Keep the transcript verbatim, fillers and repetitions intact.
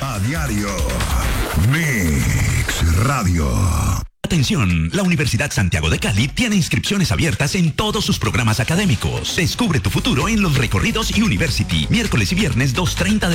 A diario. Mix Radio. Atención, la Universidad Santiago de Cali tiene inscripciones abiertas en todos sus programas académicos. Descubre tu futuro en los recorridos University, miércoles y viernes dos treinta de